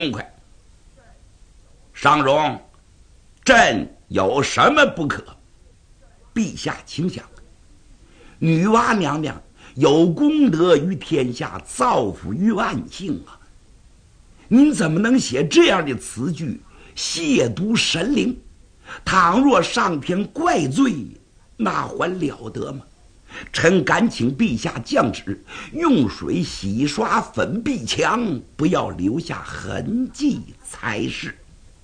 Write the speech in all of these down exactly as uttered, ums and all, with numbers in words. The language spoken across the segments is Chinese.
快。商容，朕有什么不可？陛下请讲。女娲娘娘有功德于天下，造福于万姓啊！您怎么能写这样的词句，亵渎神灵？倘若上天怪罪，那还了得吗？臣敢请陛下降旨，用水洗刷粉壁墙，不要留下痕迹才是。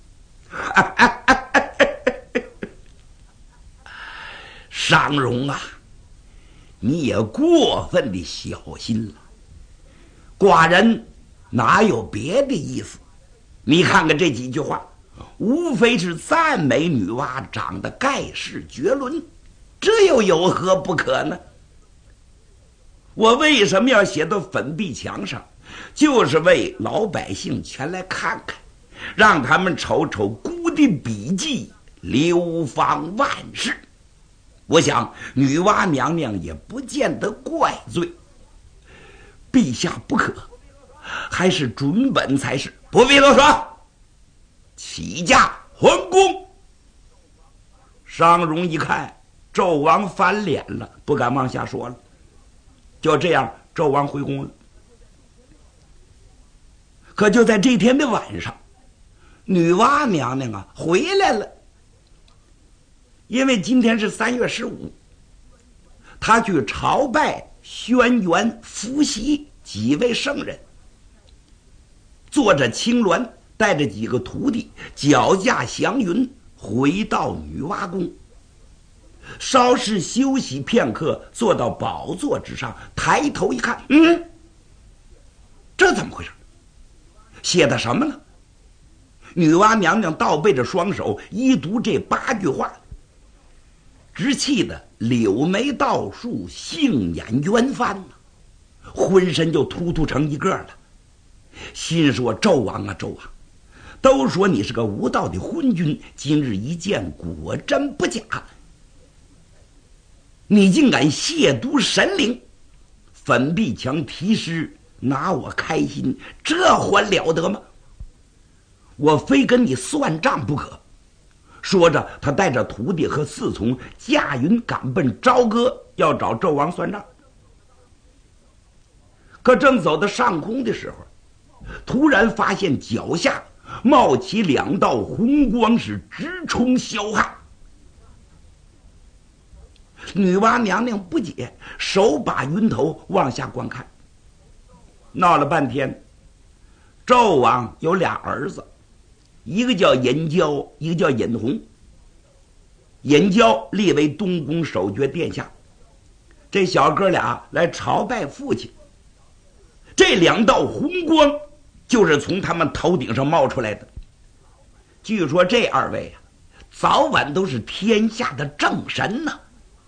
商容啊，你也过分的小心了。寡人哪有别的意思？你看看这几句话，无非是赞美女娲长得盖世绝伦，这又有何不可呢？我为什么要写到粉壁墙上？就是为老百姓前来看看，让他们瞅瞅孤的笔迹，流芳万世。我想女娲娘娘也不见得怪罪。陛下不可，还是准本才是。不必多说，起驾还宫。商容一看纣王翻脸了，不敢往下说了。就这样，纣王回宫了。可就在这天的晚上，女娲娘娘啊回来了。因为今天是三月十五，她去朝拜轩辕、伏羲几位圣人，坐着青鸾，带着几个徒弟，脚驾祥云，回到女娲宫。稍事休息片刻，坐到宝座之上，抬头一看，嗯，这怎么回事？写的什么呢？女娲娘娘倒背着双手，一读这八句话，直气得柳眉倒竖，杏眼圆翻呢，浑身就突突成一个了。心说：纣王啊，纣王，都说你是个无道的昏君，今日一见，果真不假。你竟敢亵渎神灵，粉壁墙题诗，拿我开心，这还了得吗？我非跟你算账不可。说着，他带着徒弟和侍从驾云赶奔朝歌，要找纣王算账。可正走到上空的时候，突然发现脚下冒起两道红光，是直冲霄汉。女娲娘娘不解，手把云头往下观看。闹了半天，纣王有俩儿子，一个叫隐交，一个叫隐红。隐交立为东宫守爵殿下，这小哥俩来朝拜父亲。这两道红光就是从他们头顶上冒出来的。据说这二位啊，早晚都是天下的正神呢、啊。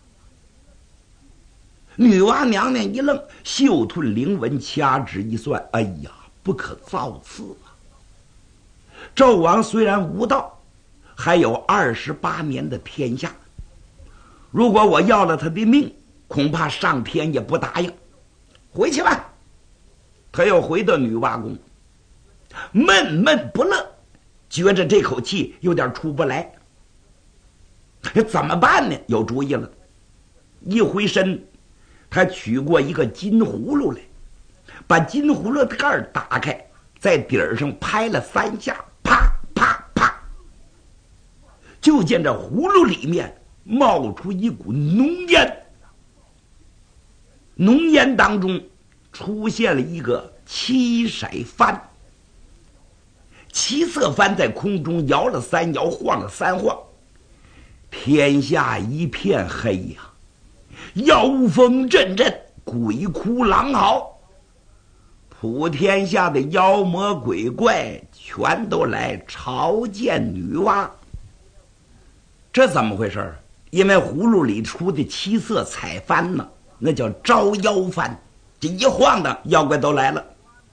女娲娘娘一愣，袖吞灵纹，掐指一算，哎呀，不可造次啊！纣王虽然无道，还有二十八年的天下，如果我要了他的命，恐怕上天也不答应。回去吧。他又回到女娲宫，闷闷不乐，觉着这口气有点出不来。怎么办呢？有主意了。一回身，他取过一个金葫芦来，把金葫芦的盖儿打开，在底儿上拍了三下，啪啪啪，就见这葫芦里面冒出一股浓烟，浓烟当中出现了一个七色幡。七色幡在空中摇了三摇，晃了三晃，天下一片黑呀、啊，妖风阵阵，鬼哭狼嚎，普天下的妖魔鬼怪全都来朝见女娲。这怎么回事？因为葫芦里出的七色彩幡呢，那叫招妖幡，这一晃的妖怪都来了。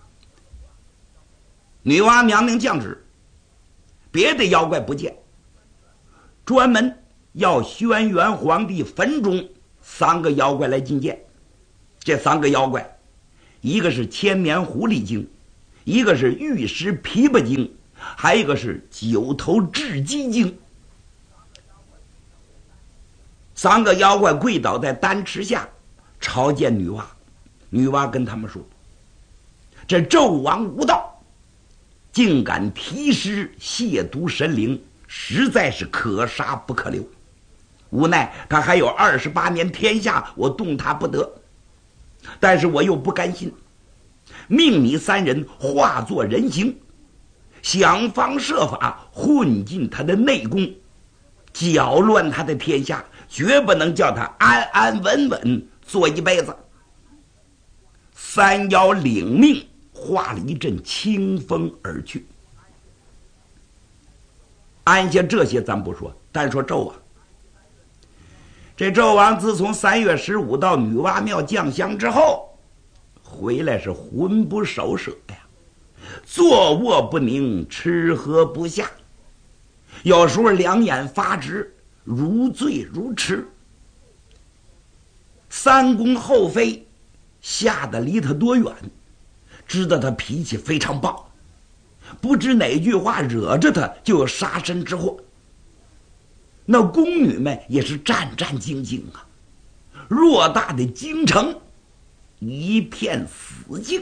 女娲娘娘降旨，别的妖怪不见，专门要轩辕皇帝坟中三个妖怪来觐见。这三个妖怪，一个是千年狐狸精， 一个是玉石琵琶精，还有一个是九头雉鸡精。三个妖怪跪倒在丹池下，朝见女娲。女娲跟他们说：“这纣王无道，竟敢提诗亵渎神灵，实在是可杀不可留。无奈他还有二十八年天下，我动他不得。但是我又不甘心，命你三人化作人形，想方设法混进他的内宫，搅乱他的天下，绝不能叫他安安稳稳做一辈子。”三妖领命，化了一阵清风而去。按下这些咱不说，单说纣王。这纣王自从三月十五到女娲庙降香之后，回来是魂不守舍呀，坐卧不宁，吃喝不下，有时候两眼发直，如醉如痴。三宫后妃吓得离他多远，知道他脾气非常暴，不知哪句话惹着他就有杀身之祸。那宫女们也是战战兢兢啊，偌大的京城一片死静。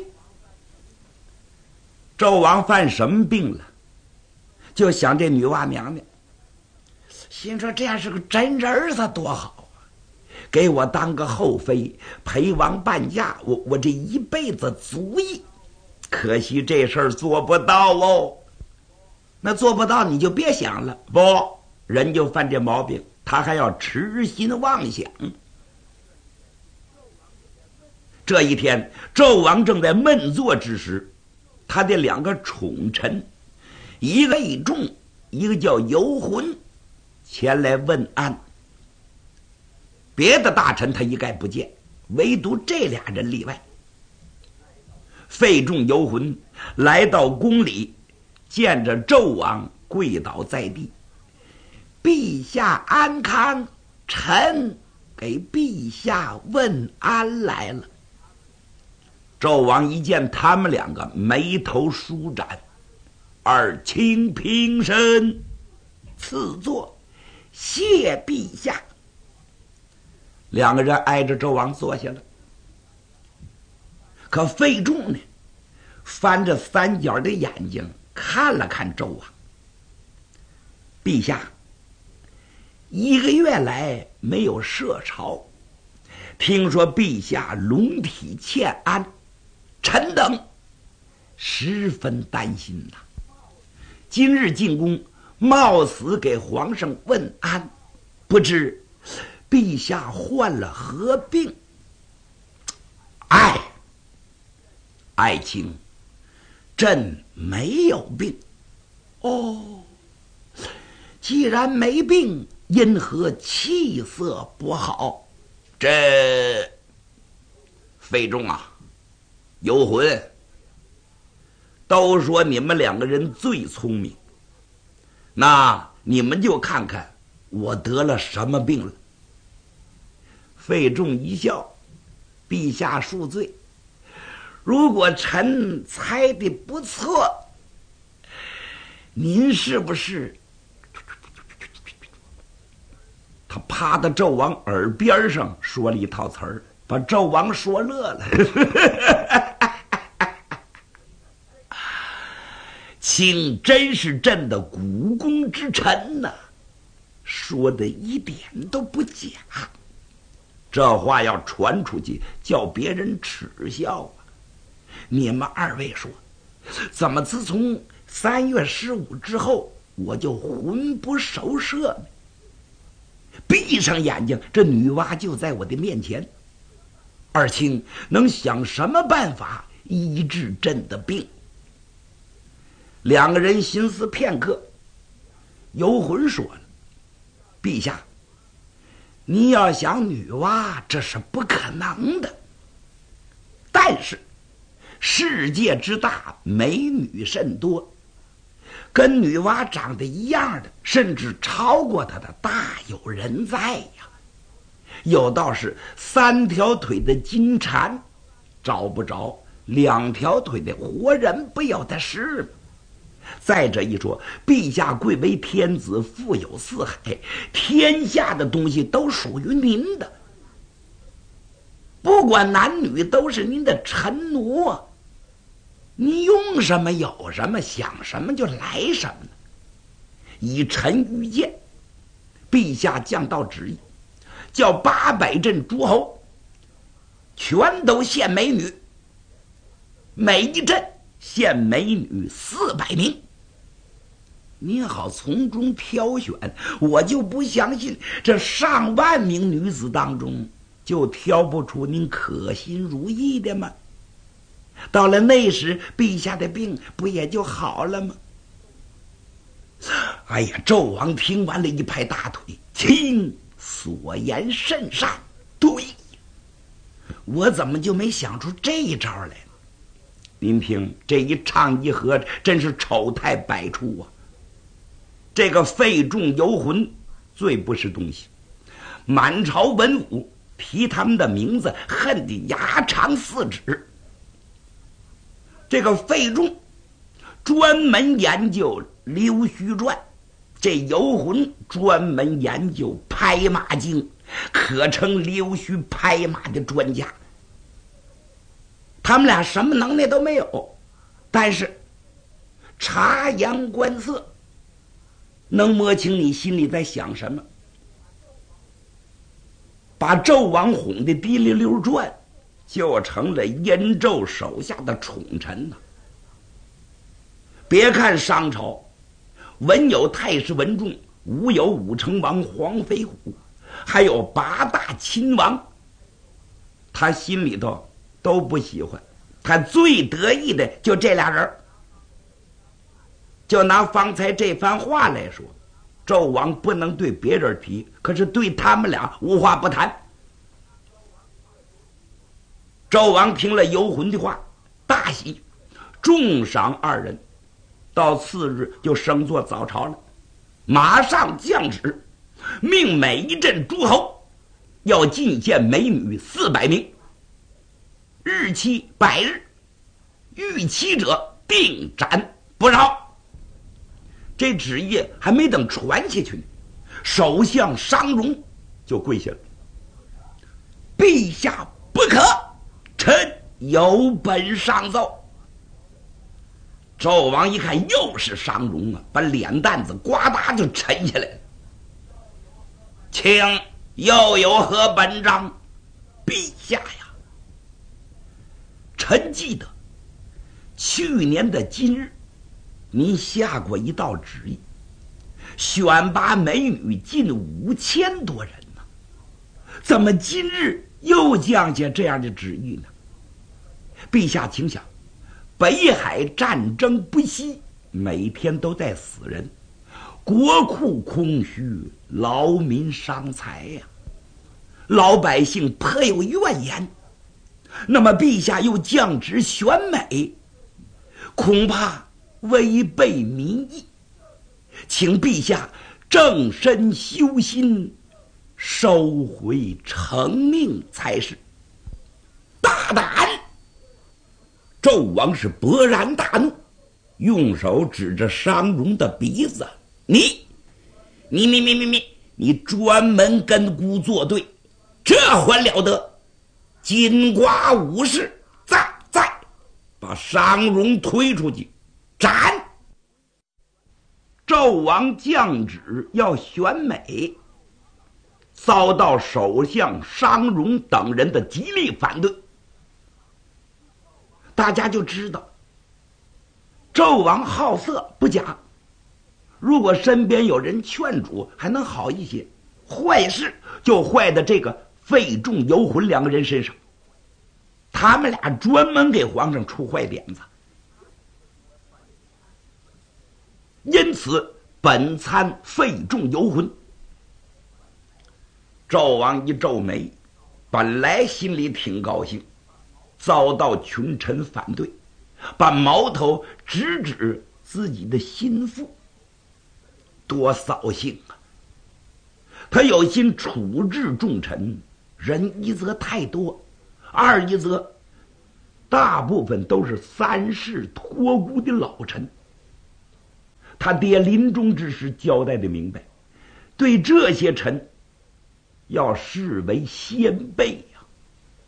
纣王犯什么病了？就想这女娲娘娘，心说这样是个真儿子多好啊，给我当个后妃，陪王伴驾，我我这一辈子足矣。可惜这事儿做不到哦。那做不到你就别想了，不，人就犯这毛病，他还要痴心妄想。这一天，纣王正在闷坐之时，他的两个宠臣，一个费仲，一个叫游魂，前来问安。别的大臣他一概不见，唯独这俩人例外。费仲、游魂来到宫里，见着纣王跪倒在地：“陛下安康，臣给陛下问安来了。”纣王一见他们两个，眉头舒展：“二卿平身，赐座，谢陛下。”两个人挨着纣王坐下了。可费仲呢，翻着三角的眼睛看了看纣王：“陛下，一个月来没有设朝，听说陛下龙体欠安，臣等十分担心呐。今日进宫，冒死给皇上问安，不知陛下患了何病？”“哎，爱卿，朕没有病。”“哦，既然没病，因何气色不好？”“这费仲啊，游魂，都说你们两个人最聪明，那你们就看看我得了什么病了。”费仲一笑：“陛下恕罪，如果臣猜的不错，您是不是……”他趴到纣王耳边上说了一套词儿，把纣王说乐了。卿真是朕的股肱之臣呐，说的一点都不假。这话要传出去，叫别人耻笑啊！你们二位说，怎么自从三月十五之后，我就魂不守舍呢？闭上眼睛，这女娲就在我的面前。二卿能想什么办法医治朕的病？两个人心思片刻，游魂说了：“陛下，你要想女娲，这是不可能的。但是世界之大，美女甚多，跟女娲长得一样的，甚至超过她的，大有人在呀。有道是三条腿的金蝉，找不着； 两条腿的活人不要他使吗？再者一说，陛下贵为天子，富有四海，天下的东西都属于您的，不管男女都是您的臣奴，你用什么有什么，想什么就来什么。以臣愚见，陛下降道旨意，叫八百镇诸侯全都献美女，每一镇献美女四百名，您好从中挑选。我就不相信这上万名女子当中就挑不出您可心如意的吗？到了那时，陛下的病不也就好了吗？哎呀，纣王听完了一拍大腿，卿所言甚善，对，我怎么就没想出这一招来呢？您听，这一唱一和，真是丑态百出啊！这个费仲游魂最不是东西，满朝文武提他们的名字，恨得牙长四指。这个费仲专门研究溜须传，这游魂专门研究拍马经，可称溜须拍马的专家。他们俩什么能耐都没有，但是察言观色，能摸清你心里在想什么，把纣王哄得滴溜溜转，就成了殷纣手下的宠臣呢。别看商朝文有太师文仲，武有武成王黄飞虎，还有八大亲王，他心里头都不喜欢。他最得意的就这俩人。就拿方才这番话来说，纣王不能对别人提，可是对他们俩无话不谈。纣王听了游魂的话，大喜，重赏二人。到次日就升做早朝了，马上降旨，命每一镇诸侯要进献美女四百名，日期百日，逾期者定斩不饶。这旨意还没等传下去呢，首相商容就跪下了：“陛下不可，臣有本上奏。”纣王一看又是商容啊，把脸蛋子呱嗒就沉下来了。请又有何本章？陛下呀，臣记得去年的今日，您下过一道旨意，选拔美女近五千多人呢，怎么今日又降下这样的旨意呢？陛下请想，北海战争不息，每天都在死人，国库空虚，劳民伤财呀、啊，老百姓颇有怨言。那么陛下又降旨选美，恐怕违背民意，请陛下正身修心，收回成命才是。大胆！纣王是勃然大怒，用手指着商容的鼻子：“你，你，你，你，你，你，你专门跟孤作对，这还了得！金瓜武士，在在，把商容推出去，斩！”纣王降旨要选美，遭到首相商容等人的极力反对。大家就知道纣王好色不假，如果身边有人劝阻还能好一些，坏事就坏在这个费仲游魂两个人身上，他们俩专门给皇上出坏点子。因此本参费仲游魂。纣王一皱眉，本来心里挺高兴，遭到群臣反对，把矛头直指自己的心腹，多扫兴啊！他有心处置重臣，人一则太多，二一则大部分都是三世托孤的老臣。他爹临终之时交代的明白，对这些臣要视为先辈呀、啊。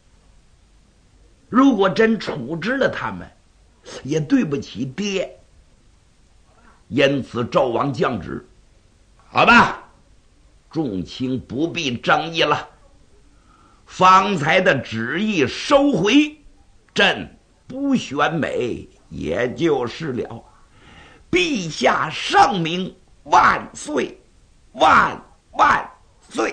如果真处置了他们，也对不起爹。因此纣王降旨，好吧，众卿不必争议了，方才的旨意收回，朕不选美也就是了。陛下圣明，万岁万万岁！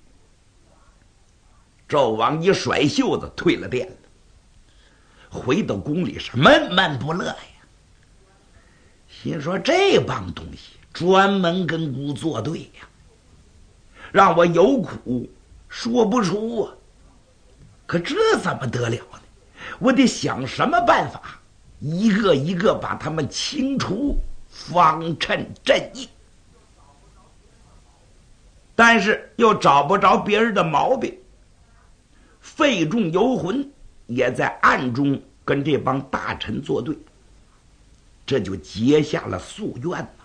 纣王一甩袖子退了殿了，回到宫里是闷闷不乐呀，心说这帮东西专门跟孤作对呀，让我有苦说不出啊！可这怎么得了呢？我得想什么办法，一个一个把他们清除，方称正义。但是又找不着别人的毛病，费仲游魂也在暗中跟这帮大臣作对，这就结下了夙愿了。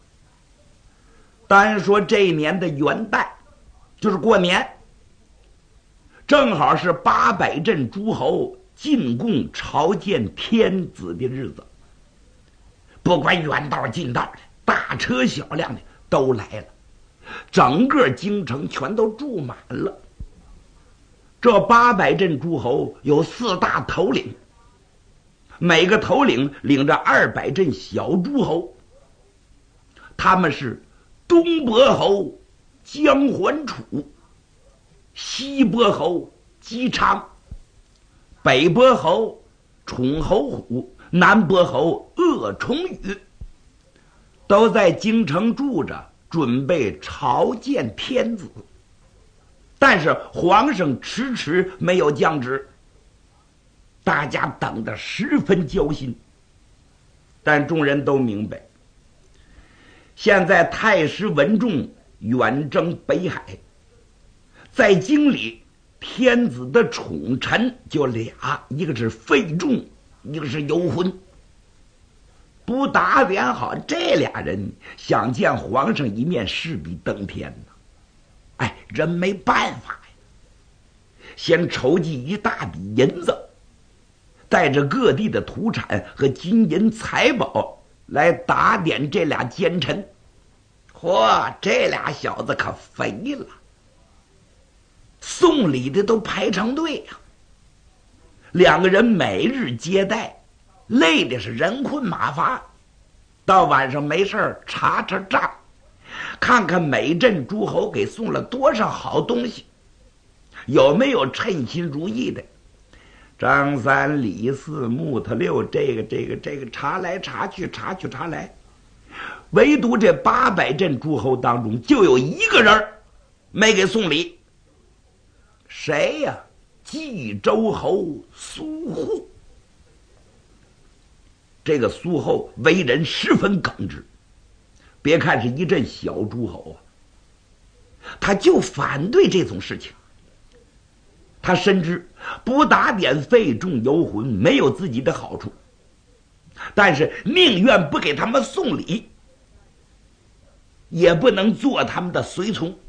单说这一年的元旦，就是过年，正好是八百镇诸侯进贡朝见天子的日子。不管远道近道的，大车小辆的都来了，整个京城全都住满了。这八百镇诸侯有四大头领，每个头领领着二百镇小诸侯，他们是东伯侯姜桓楚，西伯侯姬昌，北伯侯宠侯虎，南伯侯鄂崇宇，都在京城住着，准备朝见天子。但是皇上迟迟没有降旨，大家等得十分焦心。但众人都明白，现在太师文仲远征北海，在京里天子的宠臣就俩，一个是费仲，一个是游魂。不打点好这俩人，想见皇上一面势比登天呐。哎，人没办法呀，先筹集一大笔银子，带着各地的土产和金银财宝来打点这俩奸臣。嚯，这俩小子可肥了，送礼的都排成队呀、啊。两个人每日接待，累的是人困马乏。到晚上没事查查账，看看每镇诸侯给送了多少好东西，有没有称心如意的。张三李四木头六，这个这个这个查来查去，查去查来，唯独这八百镇诸侯当中就有一个人没给送礼。谁呀？冀州侯苏护。这个苏后为人十分耿直，别看是一阵小诸侯啊，他就反对这种事情。他深知不打点费仲游魂没有自己的好处，但是宁愿不给他们送礼，也不能做他们的随从，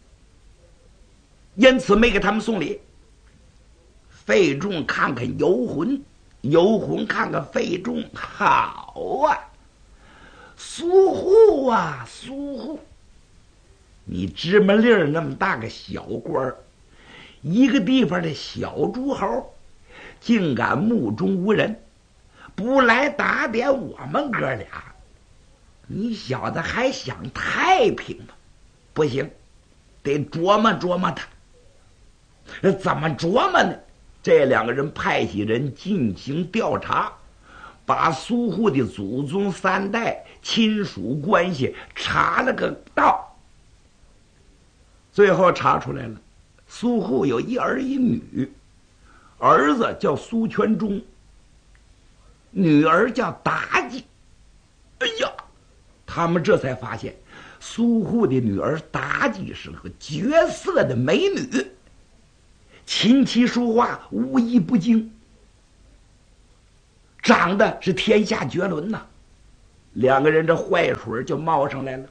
因此没给他们送礼。费仲看看游魂，游魂看看费仲，好啊，苏护啊，苏护，你芝麻粒儿那么大个小官儿，一个地方的小诸侯，竟敢目中无人，不来打点我们哥俩，你小子还想太平吗？不行，得琢磨琢磨他。怎么琢磨呢？这两个人派系人进行调查，把苏护的祖宗三代亲属关系查了个到，最后查出来了，苏护有一儿一女，儿子叫苏全忠，女儿叫妲己。哎呀，他们这才发现苏护的女儿妲己是个绝色的美女，琴棋书画无一不精。 长得是天下绝伦呐。两个人这坏水就冒上来了。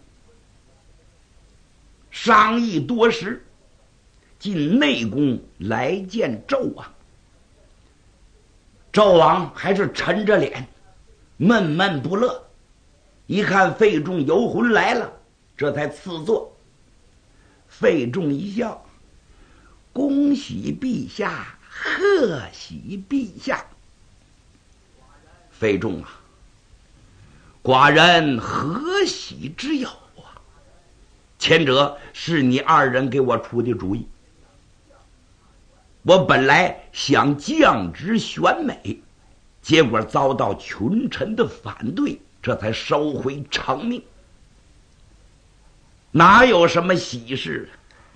商议多时，进内宫来见纣王。纣王还是沉着脸，闷闷不乐。一看费仲游魂来了，这才赐座。费仲一笑：“恭喜陛下，贺喜陛下。”费仲啊，寡人何喜之有啊？前者是你二人给我出的主意。我本来想降职选美，结果遭到群臣的反对，这才收回成命。哪有什么喜事？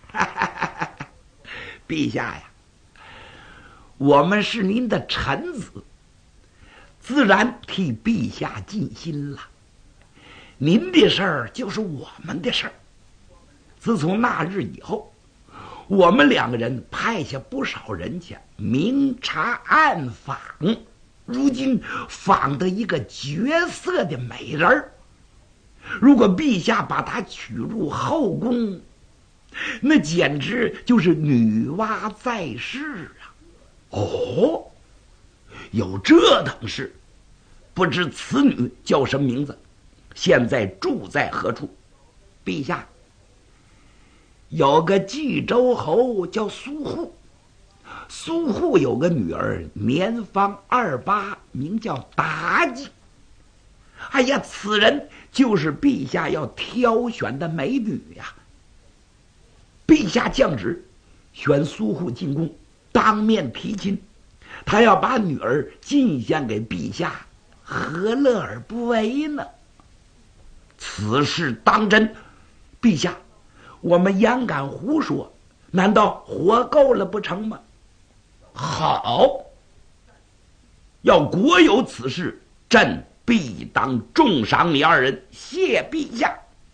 陛下呀，我们是您的臣子，自然替陛下尽心了。您的事儿就是我们的事儿。自从那日以后，我们两个人派下不少人家明察暗访，如今访得一个绝色的美人儿。如果陛下把她娶入后宫，那简直就是女娲在世啊！哦，有这等事，不知此女叫什么名字，现在住在何处？陛下，有个冀州侯叫苏护，苏护有个女儿年方二八，名叫妲己。哎呀，此人就是陛下要挑选的美女呀！陛下降旨，选苏护进宫，当面提亲，他要把女儿进献给陛下，何乐而不为呢？此事当真，陛下，我们焉敢胡说？难道活够了不成吗？好，要国有此事，朕必当重赏你二人，谢陛下。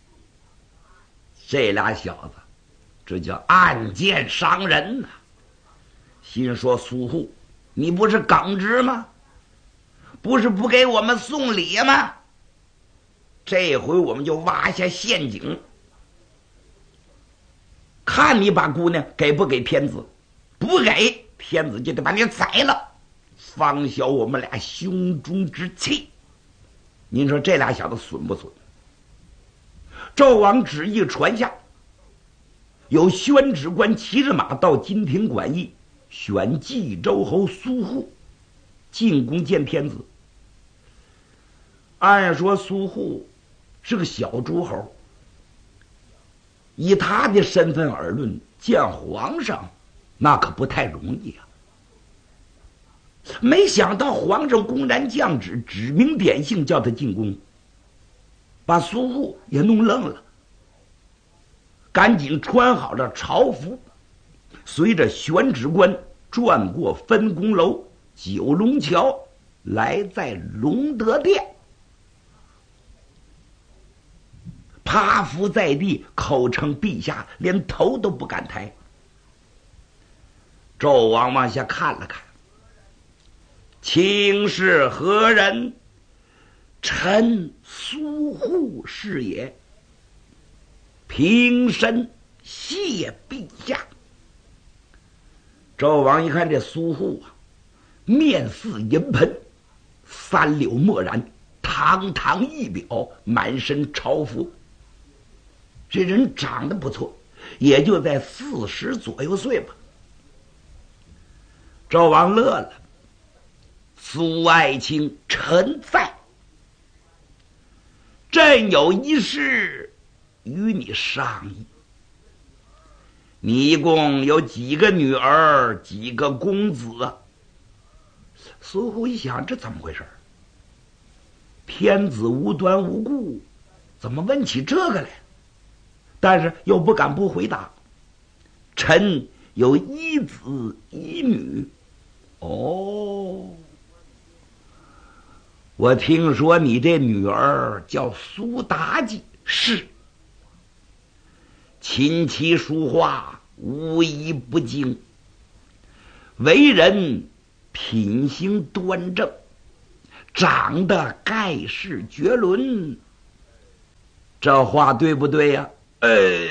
这俩小子，这叫暗箭伤人呐、啊！心说苏护，你不是耿直吗？不是不给我们送礼吗？这回我们就挖下陷阱，看你把姑娘给不给天子。不给，天子就得把你宰了，方消我们俩胸中之气。您说这俩小子损不损？纣王旨意传下，有宣旨官骑着马到金庭馆驿，选冀州侯苏护进宫见天子。按说苏护是个小诸侯，以他的身份而论，见皇上那可不太容易啊。没想到皇上公然降旨，指名点姓叫他进宫，把苏护也弄愣了。赶紧穿好了朝服，随着宣旨官转过分宫楼、九龙桥，来在隆德殿，趴伏在地，口称陛下，连头都不敢抬。纣王往下看了看，卿是何人？臣苏护是也，平身谢陛下。纣王一看这苏护啊，面似银盆，三绺墨髯，堂堂一表，满身朝服。这人长得不错，也就在四十左右岁吧。纣王乐了，苏爱卿，臣在。朕有一事与你商议。你一共有几个女儿，几个公子啊？苏护一想，这怎么回事？天子无端无故，怎么问起这个来？但是又不敢不回答。臣有一子一女。哦，我听说你这女儿叫苏妲己，是琴棋书画无一不精，为人品行端正， 长得盖世绝伦。这话对不对呀？呃，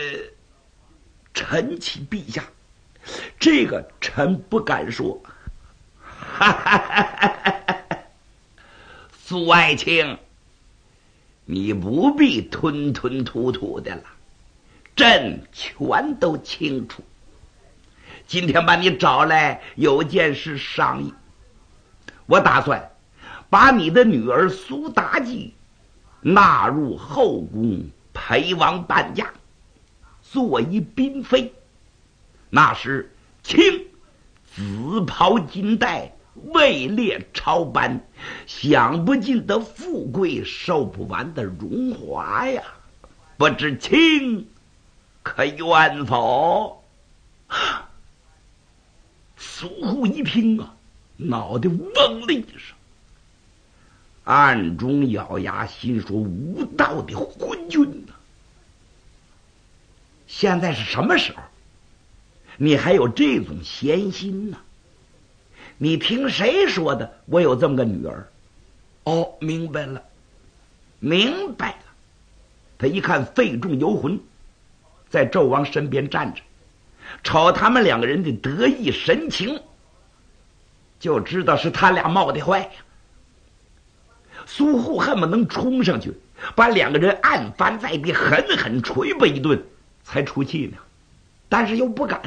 臣启陛下，这个臣不敢说。哈哈哈哈哈！苏爱卿，你不必吞吞吐吐的了，朕全都清楚。今天把你找来，有件事商议。我打算把你的女儿苏妲己纳入后宫，陪王伴驾，做一嫔妃。那时卿紫袍金带，位列朝班，享不尽的富贵，受不完的荣华呀！不知卿可愿否？苏护一听啊，脑袋嗡了一声，暗中咬牙，心说：无道的昏君呐！现在是什么时候？你还有这种闲心呢？你听谁说的？我有这么个女儿？哦，明白了，明白了。他一看费仲游魂在纣王身边站着，瞅他们两个人的得意神情，就知道是他俩冒的坏呀。苏护恨不能冲上去把两个人按翻在地，狠狠捶吧一顿才出气呢，但是又不敢。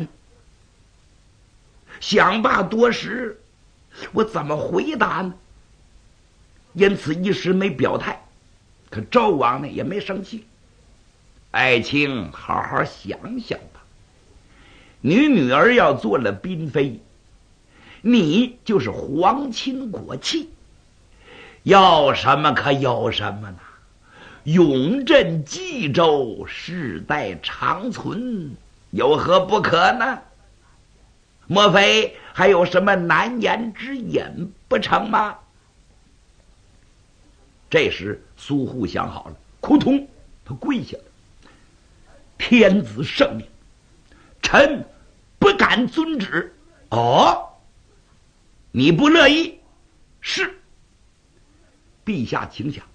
想罢多时，我怎么回答呢？因此一时没表态。可纣王呢也没生气。爱卿好好想想吧，你女儿要做了嫔妃，你就是皇亲国戚，要什么可有什么呢？永镇冀州，世代长存，有何不可呢？莫非还有什么难言之隐不成吗？这时苏护想好了，扑通，他跪下了。天子圣命，臣不敢遵旨。哦，你不乐意？是。陛下请讲。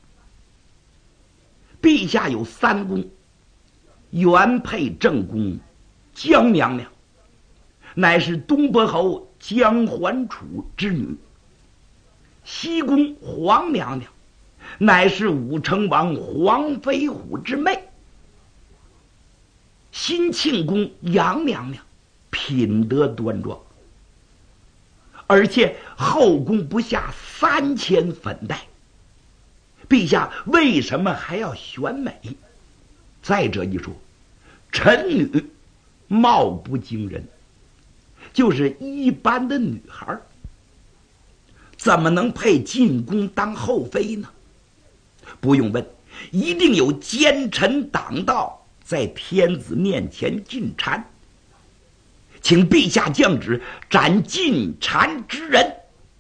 陛下有三宫，原配正宫姜娘娘，乃是东伯侯姜桓楚之女；西宫黄娘娘，乃是武成王黄飞虎之妹；新庆宫杨娘娘，品德端庄，而且后宫不下三千粉黛。陛下为什么还要选美？再者一说，臣女貌不惊人，就是一般的女孩，怎么能配进宫当后妃呢？不用问，一定有奸臣党道在天子面前进谗，请陛下降旨斩进谗之人。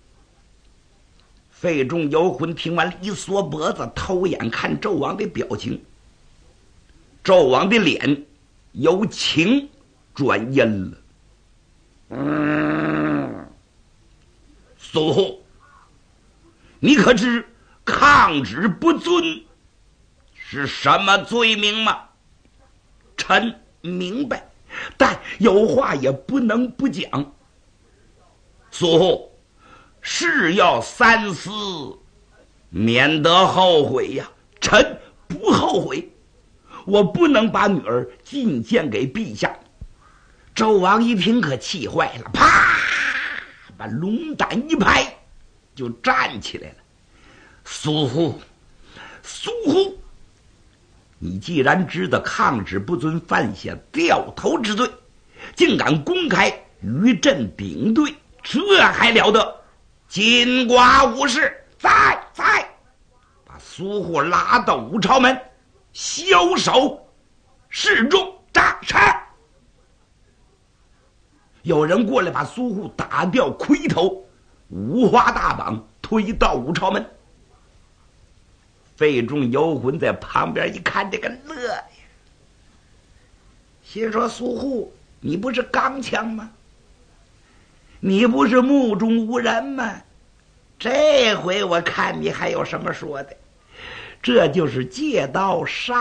费仲游魂听完，一缩脖子，偷眼看纣王的表情。纣王的脸由晴转阴了。嗯，苏护，你可知抗旨不遵是什么罪名吗？臣明白，但有话也不能不讲。苏护，是要三思，免得后悔呀。臣不后悔，我不能把女儿进献给陛下。纣王一听可气坏了，啪，把龙胆一拍，就站起来了。苏护，苏护，你既然知道抗旨不遵犯下掉头之罪，竟敢公开与朕顶对，这还了得？金瓜武士，在在，把苏护拉到武朝门，枭首示众，斩杀。有人过来把苏护打掉盔头，五花大绑推到武朝门。费仲游魂在旁边一看，这个乐呀，心说：苏护，你不是刚强吗？你不是目中无人吗？ 这回我看你还有什么说的？这就是借刀杀